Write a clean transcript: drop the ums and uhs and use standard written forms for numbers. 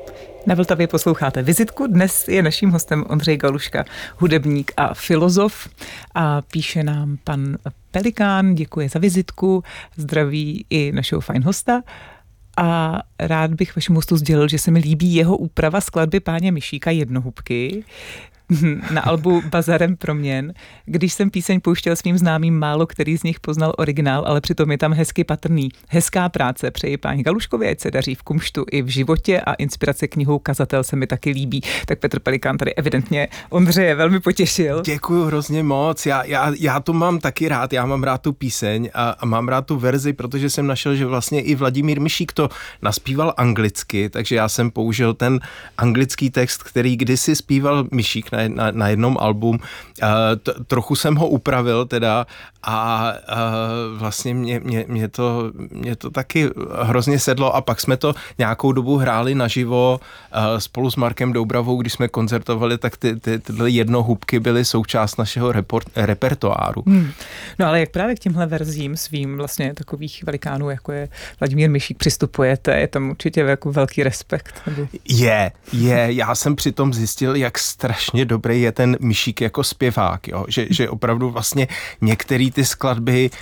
Na Vltavě posloucháte Vizitku. Dnes je naším hostem Ondřej Galuška, hudebník a filozof. A píše nám pan Pelikán, děkuje za vizitku, zdraví i našeho fajn hosta. A rád bych vašemu hostu sdělil, že se mi líbí jeho úprava skladby Páně Myšíka Jednohubky na albu Bazarem proměn. Když jsem píseň pouštěl svým známým, málo který z nich poznal originál, ale přitom je tam hezky patrný. Hezká práce, přeji páni Galuškovi, ať se daří v kumštu i v životě, a inspirace knihou Kazatel se mi taky líbí. Tak Petr Pelikán tady evidentně Ondřeje velmi potěšil. Děkuju hrozně moc, já to mám taky rád, já mám rád tu píseň a mám rád tu verzi, protože jsem našel, že vlastně i Vladimír Myšík to naspíval anglicky, takže já jsem použil ten anglický text, který kdysi zpíval Myšík na jednom albu. Trochu jsem ho upravil teda a vlastně mě to taky hrozně sedlo, a pak jsme to nějakou dobu hráli naživo spolu s Markem Doubravou, když jsme koncertovali, tak tyhle jednohubky byly součást našeho repertoáru. No ale jak právě k těmhle verzím svým vlastně takových velikánů, jako je Vladimír Myšík, přistupujete? Je tam určitě jako velký respekt? Nebo... Já jsem přitom zjistil, jak strašně dobrý je ten Myšík jako zpěvák, jo? Že opravdu vlastně některé ty skladby